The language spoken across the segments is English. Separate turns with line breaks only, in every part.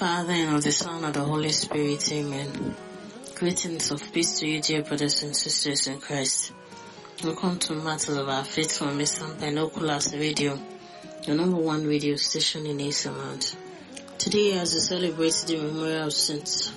Father, and of the Son, and of the Holy Spirit, amen. Greetings of peace to you, dear brothers and sisters in Christ. Welcome to Matters of Our Faith from Mr. Binoculars Radio, the number one radio station in Asaland. Today, as we celebrate the memorial of Saint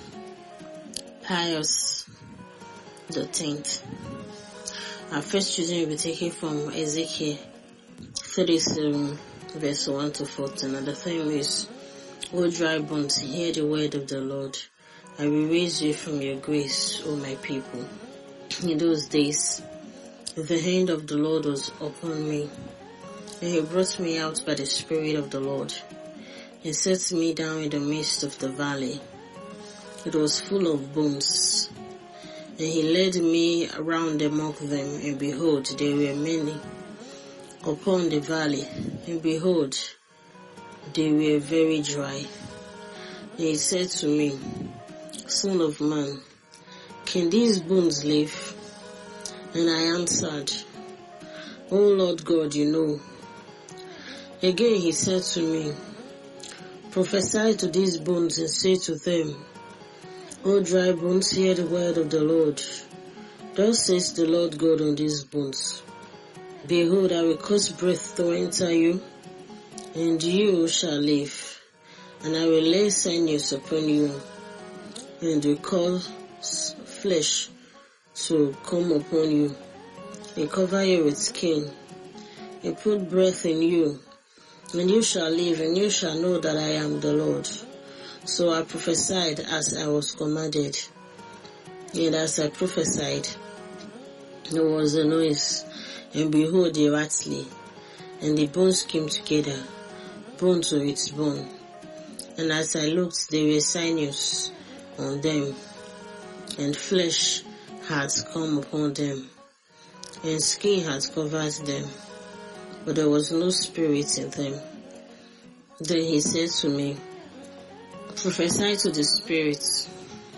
Pius X, our first reading will be taken from Ezekiel 37, verse 1 to 14, and the theme is, O dry bones, hear the word of the Lord. I will raise you from your graves, O my people. In those days, the hand of the Lord was upon me, and he brought me out by the Spirit of the Lord. He set me down in the midst of the valley. It was full of bones, and he led me around among them, and behold, there were many upon the valley, and behold, they were very dry. And he said to me, Son of man, can these bones live? And I answered, O Lord God, you know. Again he said to me, Prophesy to these bones and say to them, O dry bones, hear the word of the Lord. Thus says the Lord God on these bones. Behold, I will cause breath to enter you, and you shall live, and I will lay sinews upon you, and will cause flesh to come upon you, and cover you with skin, and put breath in you, and you shall live, and you shall know that I am the Lord. So I prophesied as I was commanded, and as I prophesied, there was a noise, and behold, a rattling, and the bones came together, bone to its bone. And as I looked, there were sinews on them, and flesh had come upon them, and skin had covered them, but there was no spirit in them. Then he said to me, Prophesy to the spirits,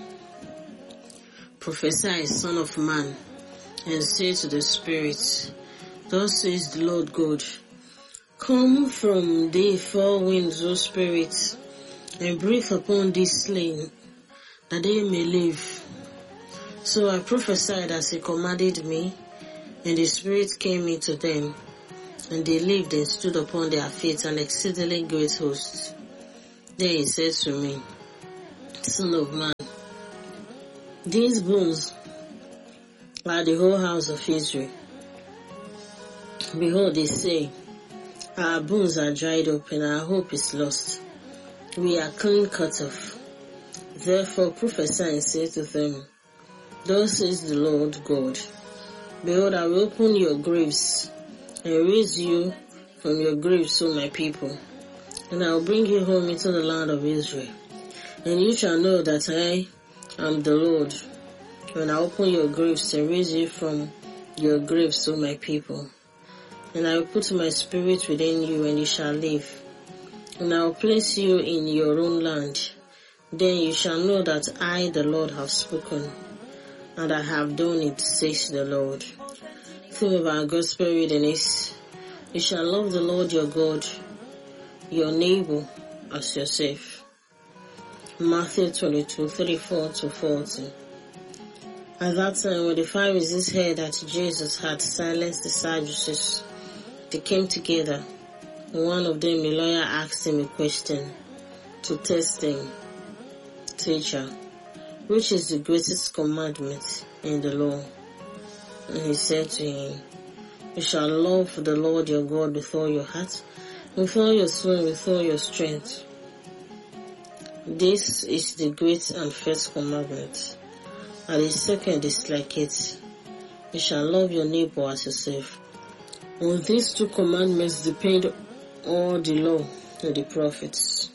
prophesy, Son of man, and say to the spirits, Thus says the Lord God, Come from the four winds, O spirits, and breathe upon these slain, that they may live. So I prophesied as he commanded me, and the Spirit came into them, and they lived and stood upon their feet, an exceedingly great host. Then he said to me, Son of man, these bones are the whole house of Israel. Behold, they say, Our bones are dried up, and our hope is lost. We are clean cut off. Therefore prophesy and say to them, Thus says the Lord God, Behold, I will open your graves, and raise you from your graves, O my people, and I will bring you home into the land of Israel. And you shall know that I am the Lord, when I open your graves and raise you from your graves, O my people. And I will put my spirit within you, and you shall live. And I will place you in your own land. Then you shall know that I, the Lord, have spoken, and I have done it, says the Lord. Theme of our gospel reading is, You shall love the Lord your God, your neighbor as yourself. Matthew 22:34 to 40. At that time, when the Pharisees heard that Jesus had silenced the Sadducees, they came together. One of them, a lawyer, asked him a question to test him. Teacher, which is the greatest commandment in the law? And he said to him, You shall love the Lord your God with all your heart, with all your soul, and with all your strength. This is the great and first commandment. And the second is like it. You shall love your neighbor as yourself. On these two commandments depend all the law and the prophets.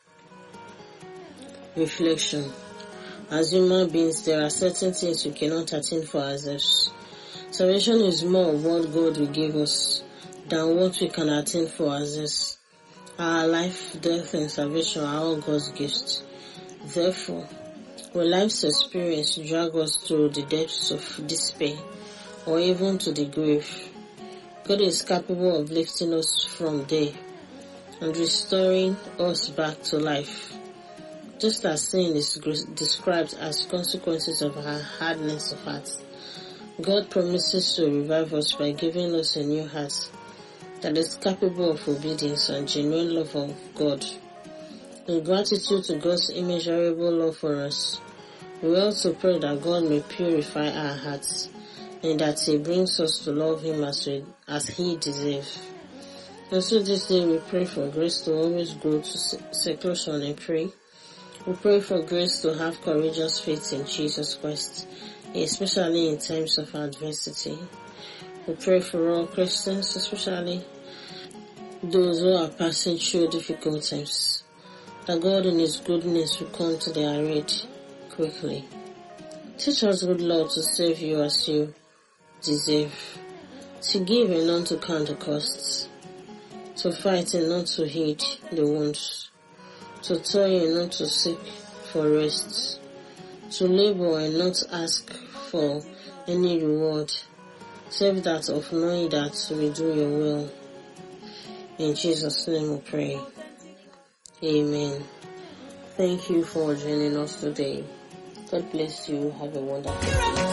Reflection. As human beings, there are certain things we cannot attain for ourselves. Salvation is more of what God will give us than what we can attain for ourselves. Our life, death, and salvation are all God's gifts. Therefore, when life's experience drag us to the depths of despair or even to the grave, God is capable of lifting us from there and restoring us back to life. Just as sin is described as consequences of our hardness of heart, God promises to revive us by giving us a new heart that is capable of obedience and genuine love of God. In gratitude to God's immeasurable love for us, we also pray that God may purify our hearts and that He brings us to love Him as He deserves. And so this day we pray for grace to always go to seclusion and pray. We pray for grace to have courageous faith in Jesus Christ, especially in times of adversity. We pray for all Christians, especially those who are passing through difficult times, that God in His goodness will come to their aid quickly. Teach us, good Lord, to serve You as You deserve, to give and not to count the costs, to fight and not to heed the wounds, to toil and not to seek for rest, to labor and not ask for any reward, save that of knowing that we do Your will. In Jesus' name we pray. Amen. Thank you for joining us today. God bless you. Have a wonderful day.